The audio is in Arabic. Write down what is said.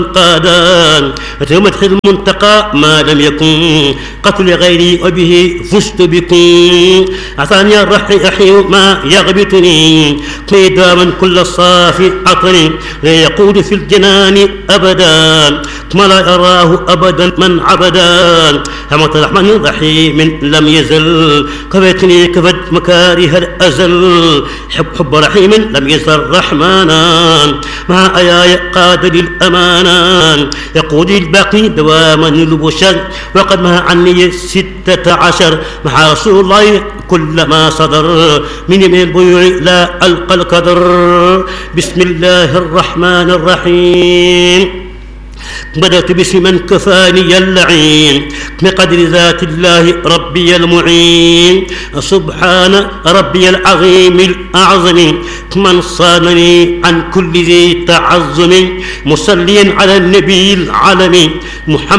قادان مدح المنتقى ما لم يكن قتل غيري وبه فزت بكم أعطاني أحيي ما يغبطني قيداما كل صافي عطني لا يقود في الجنان أبدا ما لا يراه أبدا من عبدا حمد الرحمن الرحيم لم يزل كفتني كفت مكاره الأزل حب رحيم لم يزل رحمانا مع آياي قاد للأمانة يقود الباقي دواما البشر وقد ما عني 16 مع رسول الله كل ما صدر من البيوع لا ألقى القدر. بسم الله الرحمن الرحيم. بدأت باسم من كفاني اللعين بقدر ذات الله ربي المعين سبحان ربي العظيم الأعظم من صانني عن كل ذي تعظم مصليا على النبي العالمي محمد